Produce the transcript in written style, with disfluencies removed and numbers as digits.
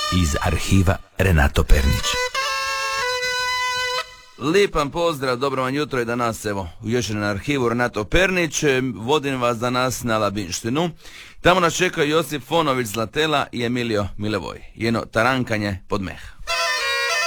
iz arhiva Renato Pernić. Lipan pozdrav, dobro vam jutro i danas evo još na arhivu Renato Pernić. Vodim vas danas na Labinštinu. Tamo nas čeka Josip Fonović Zlatela i Emilio Milevoj. Jedno tarankanje pod meh.